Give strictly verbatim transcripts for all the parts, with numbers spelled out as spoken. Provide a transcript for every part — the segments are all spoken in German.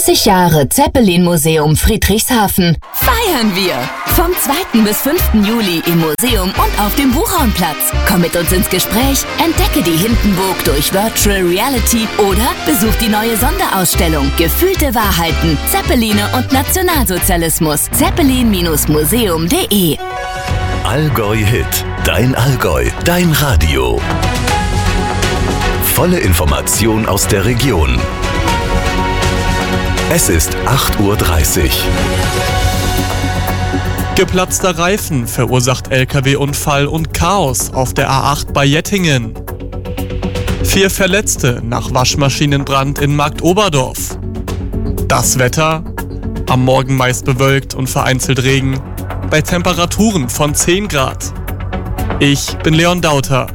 dreißig Jahre Zeppelin-Museum Friedrichshafen. Feiern wir! Vom zweiten bis fünften Juli im Museum und auf dem Buchhornplatz. Komm mit uns ins Gespräch, entdecke die Hindenburg durch Virtual Reality oder besuch die neue Sonderausstellung Gefühlte Wahrheiten, Zeppeline und Nationalsozialismus. Zeppelin Museum punkt de Allgäu Hit. Dein Allgäu. Dein Radio. Volle Information aus der Region. Es ist acht Uhr dreißig. Geplatzter Reifen verursacht L K W-Unfall und Chaos auf der A acht bei Jettingen. Vier Verletzte nach Waschmaschinenbrand in Marktoberdorf. Das Wetter: am Morgen meist bewölkt und vereinzelt Regen, bei Temperaturen von zehn Grad. Ich bin Leon Dauter.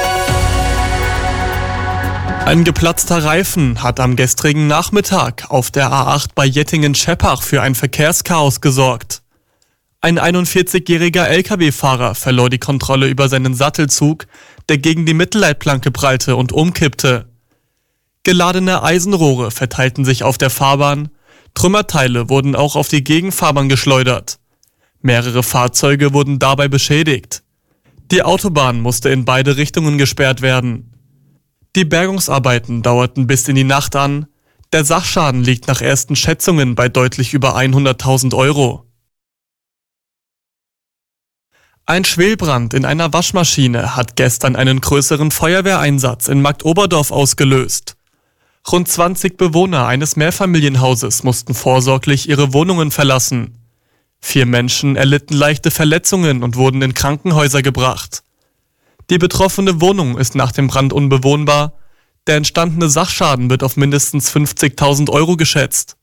Ein geplatzter Reifen hat am gestrigen Nachmittag auf der A acht bei Jettingen-Scheppach für ein Verkehrschaos gesorgt. Ein einundvierzigjähriger L K W-Fahrer verlor die Kontrolle über seinen Sattelzug, der gegen die Mittelleitplanke prallte und umkippte. Geladene Eisenrohre verteilten sich auf der Fahrbahn, Trümmerteile wurden auch auf die Gegenfahrbahn geschleudert. Mehrere Fahrzeuge wurden dabei beschädigt. Die Autobahn musste in beide Richtungen gesperrt werden. Die Bergungsarbeiten dauerten bis in die Nacht an. Der Sachschaden liegt nach ersten Schätzungen bei deutlich über hunderttausend Euro. Ein Schwelbrand in einer Waschmaschine hat gestern einen größeren Feuerwehreinsatz in Marktoberdorf ausgelöst. Rund zwanzig Bewohner eines Mehrfamilienhauses mussten vorsorglich ihre Wohnungen verlassen. Vier Menschen erlitten leichte Verletzungen und wurden in Krankenhäuser gebracht. Die betroffene Wohnung ist nach dem Brand unbewohnbar. Der entstandene Sachschaden wird auf mindestens fünfzigtausend Euro geschätzt.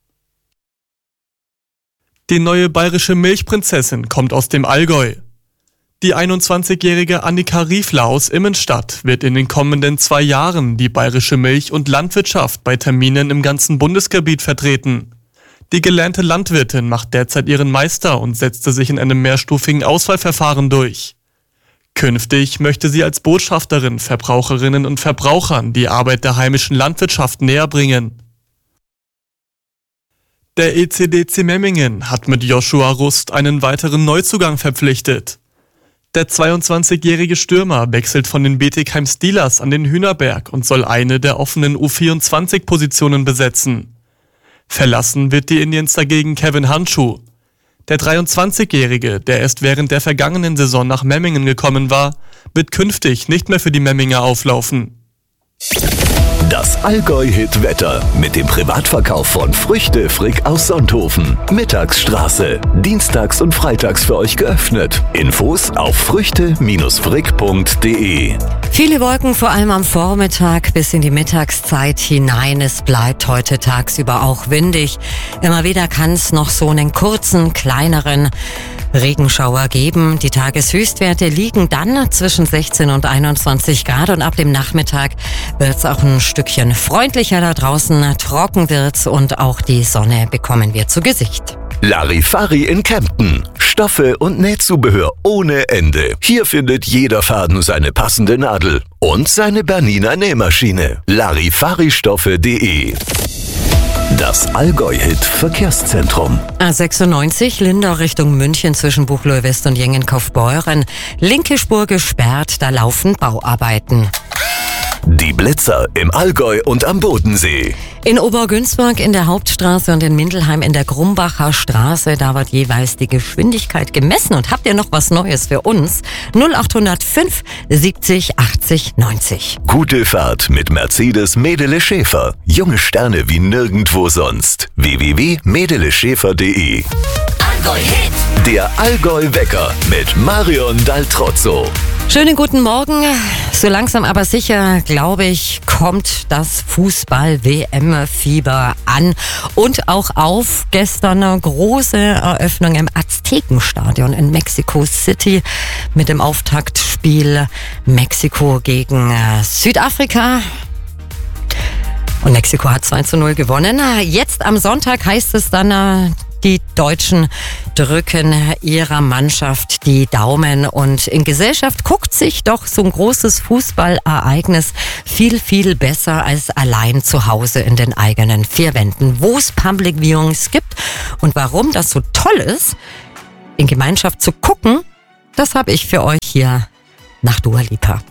Die neue bayerische Milchprinzessin kommt aus dem Allgäu. Die einundzwanzigjährige Annika Riefler aus Immenstadt wird in den kommenden zwei Jahren die bayerische Milch- und Landwirtschaft bei Terminen im ganzen Bundesgebiet vertreten. Die gelernte Landwirtin macht derzeit ihren Meister und setzte sich in einem mehrstufigen Auswahlverfahren durch. Künftig möchte sie als Botschafterin Verbraucherinnen und Verbrauchern die Arbeit der heimischen Landwirtschaft näher bringen. Der E C D C Memmingen hat mit Joshua Rust einen weiteren Neuzugang verpflichtet. Der zweiundzwanzigjährige Stürmer wechselt von den Bietigheim Steelers an den Hühnerberg und soll eine der offenen U vierundzwanzig-Positionen besetzen. Verlassen wird die Indians dagegen Kevin Handschuh. Der dreiundzwanzigjährige, der erst während der vergangenen Saison nach Memmingen gekommen war, wird künftig nicht mehr für die Memminger auflaufen. Das Allgäu-Hit-Wetter mit dem Privatverkauf von Früchte Frick aus Sonthofen. Mittagsstraße. Dienstags und freitags für euch geöffnet. Infos auf früchte Frick punkt de. Viele Wolken, vor allem am Vormittag bis in die Mittagszeit hinein. Es bleibt heute tagsüber auch windig. Immer wieder kann es noch so einen kurzen, kleineren Regenschauer geben. Die Tageshöchstwerte liegen dann zwischen sechzehn und einundzwanzig Grad und ab dem Nachmittag wird es auch ein Stückchen freundlicher da draußen. Trocken wird's und auch die Sonne bekommen wir zu Gesicht. Larifari in Kempten. Stoffe und Nähzubehör ohne Ende. Hier findet jeder Faden seine passende Nadel und seine Bernina Nähmaschine. Larifari-Stoffe punkt de. Das Allgäu-Hit-Verkehrszentrum. A sechsundneunzig Lindau Richtung München zwischen Buchloe West und Jengenkaufbeuren. Linke Spur gesperrt, da laufen Bauarbeiten. Die Blitzer im Allgäu und am Bodensee. In Obergünzburg in der Hauptstraße und in Mindelheim in der Grumbacher Straße, da wird jeweils die Geschwindigkeit gemessen. Und habt ihr noch was Neues für uns? null acht null fünf siebzig achtzig neunzig. Gute Fahrt mit Mercedes Medele Schäfer. Junge Sterne wie nirgendwo sonst. w w w punkt medele schäfer punkt de. Allgäu Hit. Der Allgäu-Wecker mit Marion Daltrozzo. Schönen guten Morgen. So langsam aber sicher, glaube ich, kommt das Fußball-W M-Fieber an und auch auf. Gestern eine große Eröffnung im Aztekenstadion in Mexico City mit dem Auftaktspiel Mexiko gegen Südafrika. Und Mexiko hat zwei zu null gewonnen. Jetzt am Sonntag heißt es dann Die Deutschen drücken ihrer Mannschaft die Daumen und in Gesellschaft guckt sich doch so ein großes Fußballereignis viel, viel besser als allein zu Hause in den eigenen vier Wänden, wo es Public Viewings gibt. Und warum das so toll ist, in Gemeinschaft zu gucken, das habe ich für euch hier nach Dua Lipa.